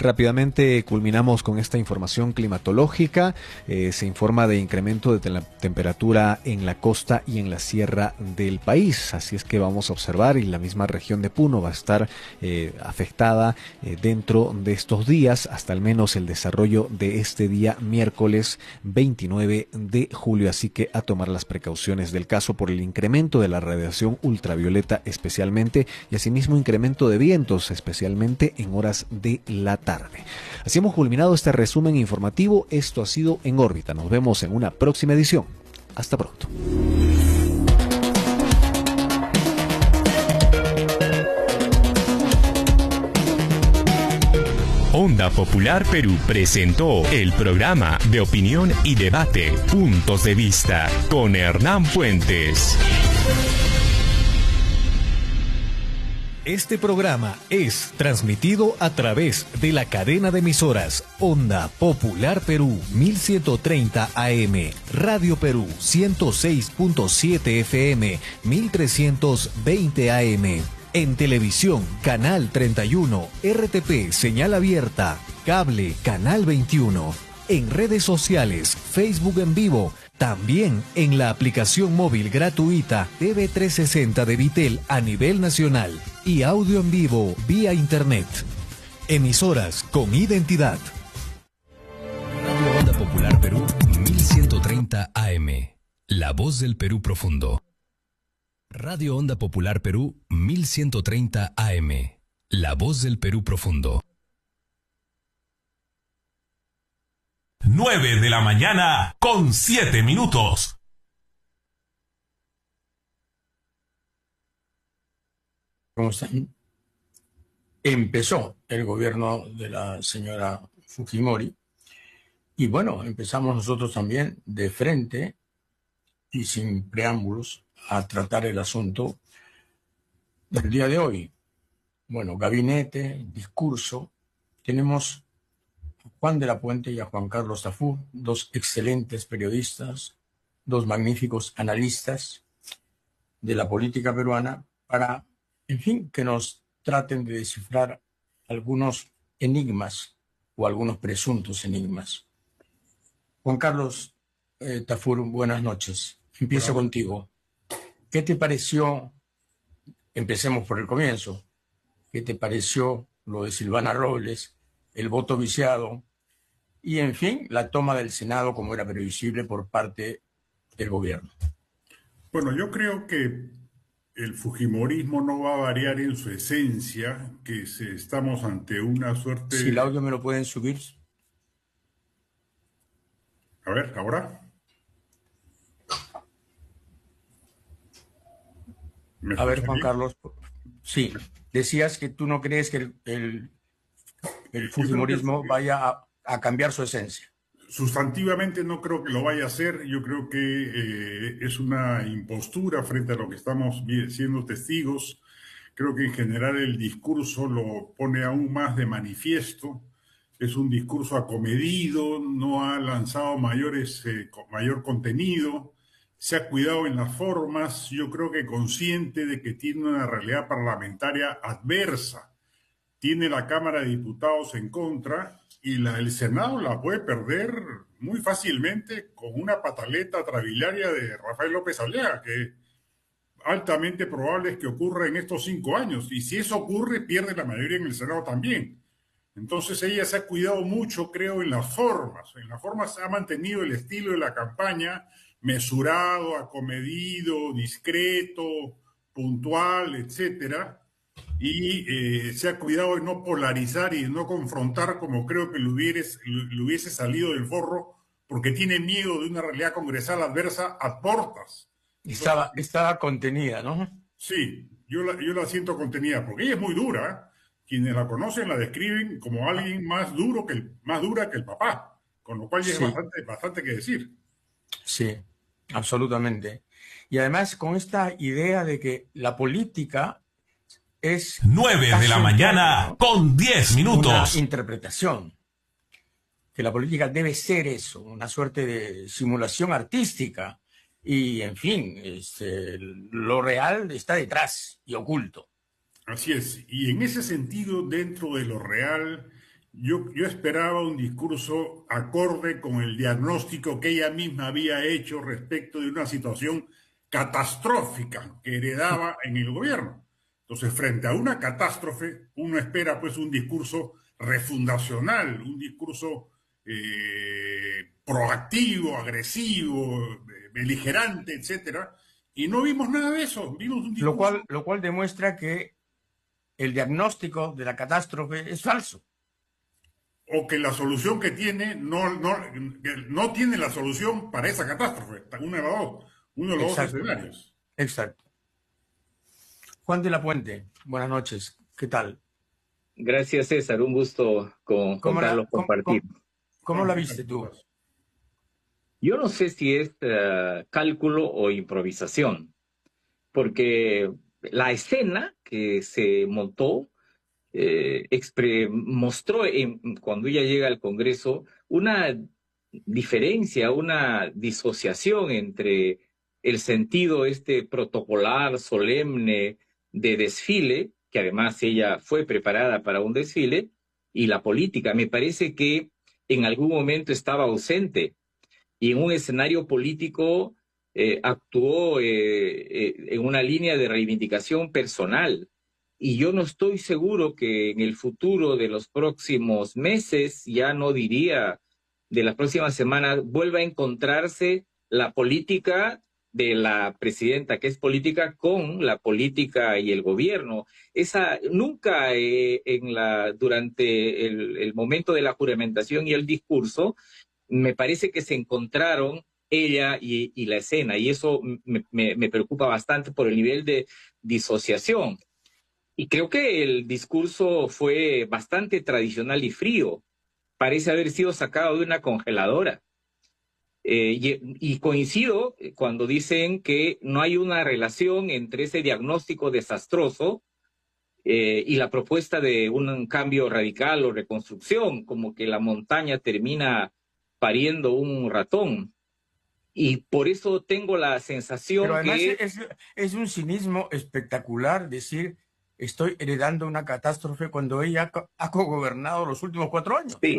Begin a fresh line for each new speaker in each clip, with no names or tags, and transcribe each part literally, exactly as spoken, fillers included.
Rápidamente culminamos con esta información climatológica. Eh, se informa de incremento de la temperatura en la costa y en la sierra del país. Así es que vamos a observar, y la misma región de Puno va a estar eh, afectada eh, dentro de estos días, hasta al menos el desarrollo de este día miércoles veintinueve de julio. Así que a tomar las precauciones del caso por el incremento de la radiación ultravioleta especialmente, y asimismo incremento de vientos, especialmente en horas de la tarde. Así hemos culminado este resumen informativo. Esto ha sido En órbita. Nos vemos en una próxima edición. Hasta pronto.
Onda Popular Perú presentó el programa de opinión y debate Puntos de Vista con Hernán Puentes. Este programa es transmitido a través de la cadena de emisoras Onda Popular Perú mil ciento treinta A M, Radio Perú ciento seis punto siete F M, mil trescientos veinte A M. En televisión, Canal treinta y uno, R T P, señal abierta, cable, Canal veintiuno. En redes sociales, Facebook en vivo, también en la aplicación móvil gratuita T V trescientos sesenta de Vitel a nivel nacional y audio en vivo vía internet. Emisoras con identidad.
Radio Onda Popular Perú mil ciento treinta A M, La Voz del Perú Profundo. Radio Onda Popular Perú mil ciento treinta A M, La Voz del Perú Profundo.
nueve de la mañana con siete minutos.
¿Cómo están? Empezó el gobierno de la señora Fujimori y bueno, empezamos nosotros también de frente y sin preámbulos a tratar el asunto del día de hoy. Bueno, gabinete, discurso, tenemos a Juan de la Puente y a Juan Carlos Tafur, dos excelentes periodistas, dos magníficos analistas de la política peruana, para, en fin, que nos traten de descifrar algunos enigmas o algunos presuntos enigmas. Juan Carlos eh, Tafur, buenas noches. Empiezo
Bueno,
contigo. ¿Qué te pareció? Empecemos por el comienzo. ¿Qué te pareció lo de Silvana Robles, el voto viciado y, en fin, la toma del Senado, como era previsible, por parte del gobierno?
bueno, yo creo que el fujimorismo no va a variar en su esencia, que se- estamos ante una
Si el
suerte...
audio me lo pueden subir.
A ver, ahora. ¿Me
A ver,
escuchan
Juan
bien?
Carlos. Sí, decías que tú no crees que el, el, el
Yo creo que
fujimorismo vaya a, a cambiar su esencia.
sustantivamente no creo que lo vaya a hacer. Yo creo que eh, es una impostura frente a lo que estamos vi- siendo testigos. Creo que en general el discurso lo pone aún más de manifiesto. Es un discurso acomedido, no ha lanzado mayores, eh, co- mayor contenido, se ha cuidado en las formas. Yo creo que consciente de que tiene una realidad parlamentaria adversa, tiene la Cámara de Diputados en contra y la, el Senado la puede perder muy fácilmente con una pataleta travilaria de Rafael López Aliaga, que altamente probable es que ocurra en estos cinco años. Y si eso ocurre, pierde la mayoría en el Senado también. Entonces ella se ha cuidado mucho, creo, en las formas. En las formas ha mantenido el estilo de la campaña, mesurado, acomedido, discreto, puntual, etcétera. Y eh, se ha cuidado de no polarizar y de no confrontar como creo que le hubiese, le hubiese salido del forro, porque tiene miedo de una realidad congresal adversa a portas.
Estaba, estaba contenida, ¿no?
Sí, yo la, yo la siento contenida, porque ella es muy dura. ¿eh? Quienes la conocen la describen como alguien más duro que el, más dura que el papá, con lo cual ya es
Sí,
bastante, bastante que decir.
sí, absolutamente. Y además con esta idea de que la política es
nueve de
casi
la
un teatro,
mañana
¿no?
con diez
Una
minutos.
interpretación, que la política debe ser eso, una suerte de simulación artística. Y, en fin, este, lo real está detrás y oculto.
Así es. Y en ese sentido, dentro de lo real Yo, yo esperaba un discurso acorde con el diagnóstico que ella misma había hecho respecto de una situación catastrófica que heredaba en el gobierno. Entonces, frente a una catástrofe, uno espera pues un discurso refundacional, un discurso eh, proactivo, agresivo, beligerante, etcétera, y no vimos nada de eso. Vimos un discurso...
Lo cual, lo cual demuestra que el diagnóstico de la catástrofe es falso.
O que la solución que tiene no, no, no tiene la solución para esa catástrofe. Uno de los dos, uno de los dos escenarios.
Exacto. Juan de la Puente, buenas noches. ¿Qué tal?
Gracias, César. Un gusto con, con Carlos compartir.
¿Cómo, cómo la viste tú?
Yo no sé si es uh, cálculo o improvisación, porque la escena que se montó eh, expre mostró en, cuando ella llega al Congreso una diferencia, una disociación entre el sentido este protocolar, solemne de desfile, que además ella fue preparada para un desfile, y la política. Me parece que en algún momento estaba ausente y en un escenario político eh, actuó eh, eh, en una línea de reivindicación personal. Y yo no estoy seguro que en el futuro de los próximos meses, ya no diría de las próximas semanas, vuelva a encontrarse la política de la presidenta, que es política, con la política y el gobierno. Esa nunca eh, en la durante el, el momento de la juramentación y el discurso, me parece que se encontraron ella y, y la escena, y eso me, me, me preocupa bastante por el nivel de disociación. Y creo que el discurso fue bastante tradicional y frío. Parece haber sido sacado de una congeladora. Eh, y, y coincido cuando dicen que no hay una relación entre ese diagnóstico desastroso eh, y la propuesta de un cambio radical o reconstrucción, como que la montaña termina pariendo un ratón. Y por eso tengo la sensación
Pero además
que...
es, es un cinismo espectacular decir estoy heredando una catástrofe cuando ella ha cogobernado los últimos cuatro años.
Sí.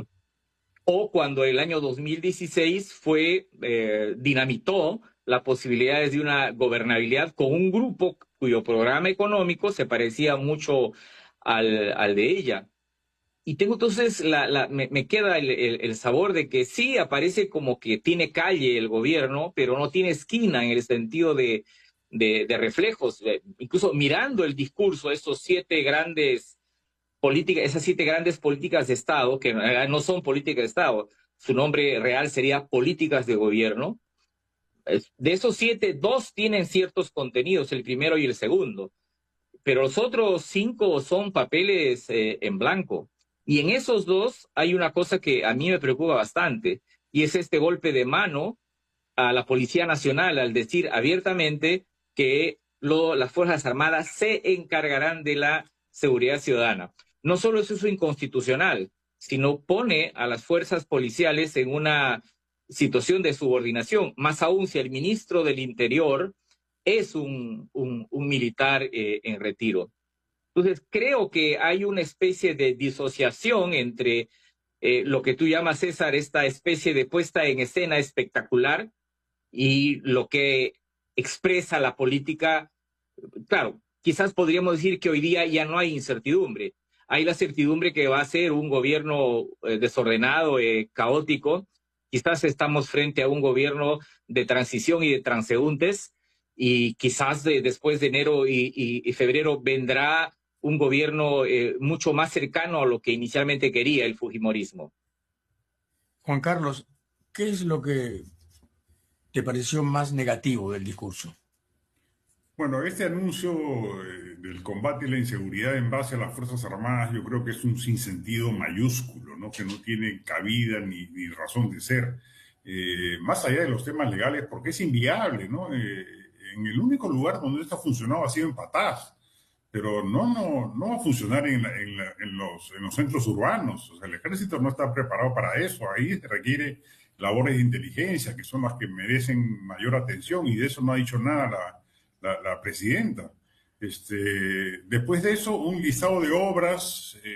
O cuando el año dos mil dieciséis fue, eh, dinamitó las posibilidades de una gobernabilidad con un grupo cuyo programa económico se parecía mucho al, al de ella. Y tengo entonces, la, la, me, me queda el, el, el sabor de que sí aparece como que tiene calle el gobierno, pero no tiene esquina en el sentido de, de, de reflejos. Incluso mirando el discurso, estos siete grandes políticas, esas siete grandes políticas de Estado, que no son políticas de Estado, su nombre real sería políticas de gobierno. De esos siete, dos tienen ciertos contenidos, el primero y el segundo, pero los otros cinco son papeles eh, en blanco. Y en esos dos hay una cosa que a mí me preocupa bastante, y es este golpe de mano a la Policía Nacional al decir abiertamente que lo, las Fuerzas Armadas se encargarán de la seguridad ciudadana. No solo es eso inconstitucional, sino pone a las fuerzas policiales en una situación de subordinación, más aún si el ministro del Interior es un, un, un militar eh, en retiro. Entonces, creo que hay una especie de disociación entre eh, lo que tú llamas, César, esta especie de puesta en escena espectacular y lo que expresa la política. Claro, quizás podríamos decir que hoy día ya no hay incertidumbre. Hay la certidumbre que va a ser un gobierno eh, desordenado, eh, caótico. Quizás estamos frente a un gobierno de transición y de transeúntes, y quizás de, después de enero y, y, y febrero vendrá un gobierno eh, mucho más cercano a lo que inicialmente quería el fujimorismo.
Juan Carlos, ¿qué es lo que te pareció más negativo del discurso?
Bueno, este anuncio eh, del combate y la inseguridad en base a las Fuerzas Armadas yo creo que es un sinsentido mayúsculo, ¿no? Que no tiene cabida ni, ni razón de ser. Eh, más allá de los temas legales, porque es inviable, ¿no? Eh, en el único lugar donde esto ha funcionado ha sido en Patás, pero no, no, no va a funcionar en, la, en, la, en, los, en los centros urbanos. O sea, el ejército no está preparado para eso. Ahí se requiere labores de inteligencia, que son las que merecen mayor atención, y de eso no ha dicho nada la, la, la presidenta. Este, después de eso, un listado de obras eh,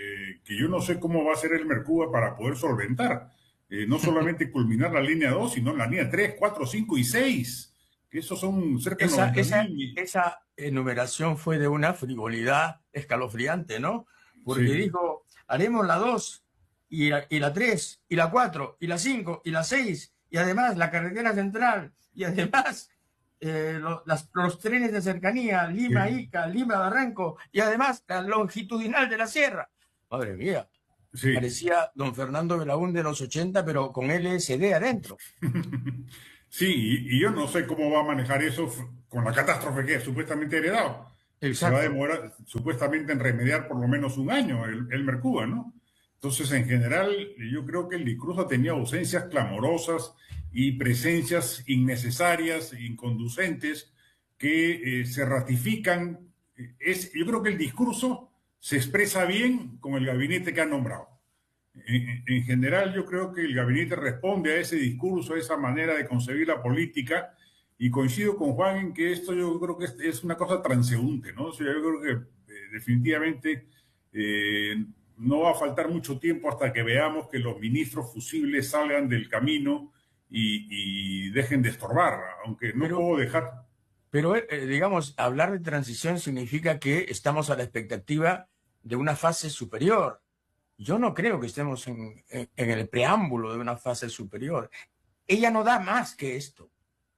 que yo no sé cómo va a ser el Mercuba para poder solventar, eh, no solamente culminar la línea dos, sino la línea tres, cuatro, cinco y seis, que esos son cerca de
Esa,
noventa
esa,
mil.
esa enumeración fue de una frivolidad escalofriante, ¿no? Porque
Sí.
dijo, haremos la dos, y la, y la tres, y la cuatro, y la cinco, y la seis, y además la carretera central, y además eh, lo- las- los trenes de cercanía, Lima-Ica, Lima-Barranco, y además la longitudinal de la sierra. Madre mía,
Sí.
parecía don Fernando Belaúnde de los ochenta, pero con L S D adentro.
Sí, y, y yo no sé cómo va a manejar eso f- con la catástrofe que es supuestamente heredado. Que se va a
Exacto.
demorar supuestamente en remediar por lo menos un año el, el Mercuba, ¿no? Entonces, en general, yo creo que el Dicruza tenía ausencias clamorosas y presencias innecesarias, inconducentes, que eh, se ratifican. Es, yo creo que el discurso se expresa bien con el gabinete que ha nombrado. En, en general, yo creo que el gabinete responde a ese discurso, a esa manera de concebir la política, y coincido con Juan en que esto yo creo que es, es una cosa transeúnte, ¿no? O sea, yo creo que eh, definitivamente eh, no va a faltar mucho tiempo hasta que veamos que los ministros fusibles salgan del camino y, y dejen de estorbar, aunque no
Pero,
puedo dejar.
pero eh, digamos, hablar de transición significa que estamos a la expectativa de una fase superior. Yo no creo que estemos en, en- en el preámbulo de una fase superior. Ella no da más que esto.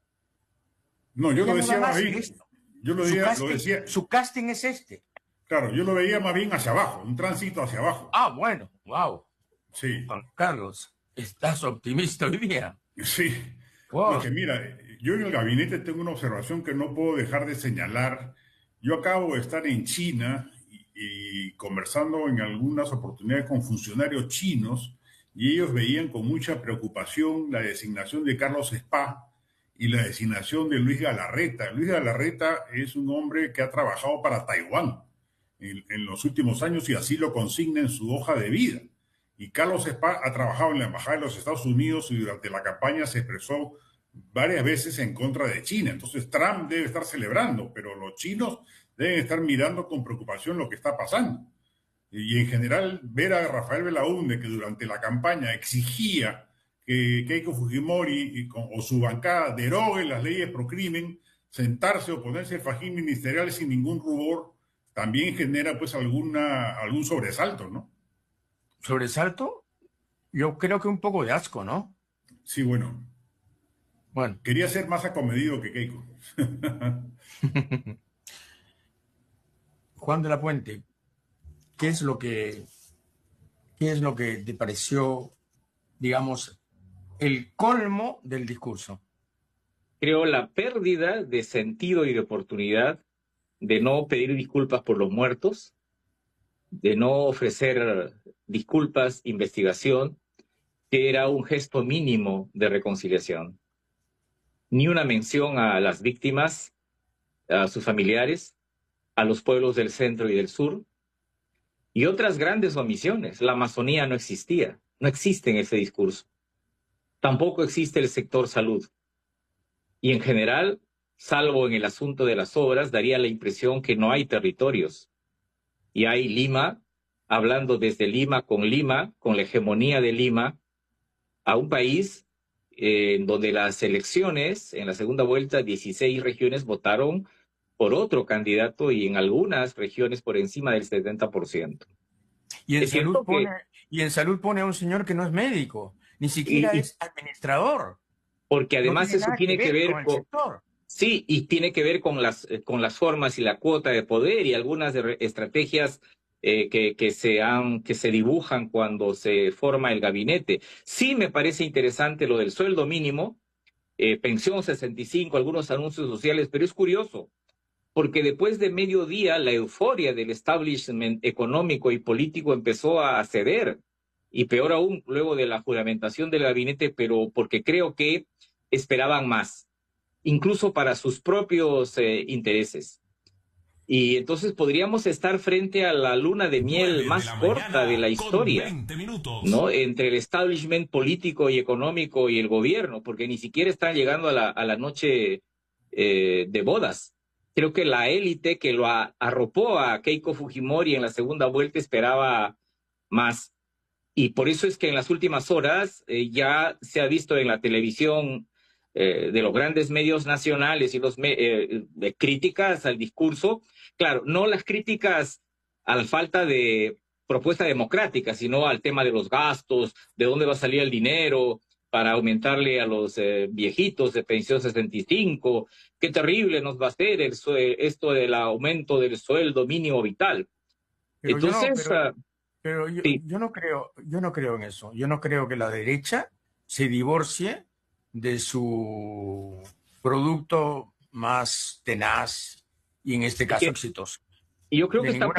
No, yo
Ella
lo
no da
decía más
más que
bien,
esto.
yo lo
Su
decía, lo
casting,
decía,
su casting es este.
claro, yo lo veía más bien hacia abajo, un tránsito hacia abajo.
Ah, bueno, wow.
Sí.
Juan Carlos, estás optimista hoy día.
Sí, no,
Wow.
es que mira, yo en el gabinete tengo una observación que no puedo dejar de señalar. Yo acabo de estar en China y, y conversando en algunas oportunidades con funcionarios chinos, y ellos veían con mucha preocupación la designación de Carlos Spa y la designación de Luis Galarreta. Luis Galarreta es un hombre que ha trabajado para Taiwán en, en los últimos años y así lo consigna en su hoja de vida. Y Carlos Spa ha trabajado en la Embajada de los Estados Unidos y durante la campaña se expresó varias veces en contra de China. Entonces Trump debe estar celebrando, pero los chinos deben estar mirando con preocupación lo que está pasando. Y en general, ver a Rafael Belaúnde, que durante la campaña exigía que Keiko Fujimori y con, o su bancada deroguen las leyes pro crimen, sentarse o ponerse el fajín ministerial sin ningún rubor, también genera pues alguna, algún sobresalto, ¿no?
¿Sobresalto? Yo creo que un poco de asco, ¿no?
Sí, bueno.
Bueno.
Quería ser más acomedido que Keiko.
Juan de la Puente, ¿qué es lo que, qué es lo que te pareció, digamos, el colmo del discurso?
Creo la pérdida de sentido y de oportunidad de no pedir disculpas por los muertos, de no ofrecer disculpas, investigación, que era un gesto mínimo de reconciliación. Ni una mención a las víctimas, a sus familiares, a los pueblos del centro y del sur, y otras grandes omisiones. La Amazonía no existía, no existe en ese discurso. Tampoco existe el sector salud. Y en general, salvo en el asunto de las obras, daría la impresión que no hay territorios. Y hay Lima, hablando desde Lima con Lima, con la hegemonía de Lima, a un país eh, en donde las elecciones, en la segunda vuelta, dieciséis regiones votaron por otro candidato y en algunas regiones por encima del setenta por ciento.
Y en,
Es
salud
cierto que-
pone, y en salud pone a un señor que no es médico, ni siquiera
Y- y-
es administrador.
Porque además
no tiene
eso
nada
tiene que ver
con el
con...
sector.
Sí, y tiene que ver con las, eh, con las formas y la cuota de poder y algunas de re- estrategias eh, que, que, se han, que se dibujan cuando se forma el gabinete. Sí me parece interesante lo del sueldo mínimo, eh, pensión sesenta y cinco, algunos anuncios sociales, pero es curioso, porque después de mediodía la euforia del establishment económico y político empezó a ceder, y peor aún luego de la juramentación del gabinete, pero porque creo que esperaban más, incluso para sus propios eh, intereses. Y entonces podríamos estar frente a la luna de miel
nueve
más
de la
corta
mañana
de la
con
historia,
veinte minutos.
¿no? Entre el establishment político y económico y el gobierno, porque ni siquiera están llegando a la, a la noche eh, de bodas. Creo que la élite que lo a- arropó a Keiko Fujimori en la segunda vuelta esperaba más. Y por eso es que en las últimas horas eh, ya se ha visto en la televisión eh, de los grandes medios nacionales y los me eh, de críticas al discurso. Claro, no las críticas a la falta de propuesta democrática, sino al tema de los gastos, de dónde va a salir el dinero para aumentarle a los eh, viejitos de pensión sesenta y cinco. Qué terrible nos va a hacer el, esto del aumento del sueldo mínimo vital.
Pero
Entonces,
yo no, pero,
uh,
pero yo,
sí.
yo no creo, yo no creo en eso. Yo no creo que la derecha se divorcie de su producto más tenaz y en este caso
que,
exitoso.
y yo creo
De
que está
ninguna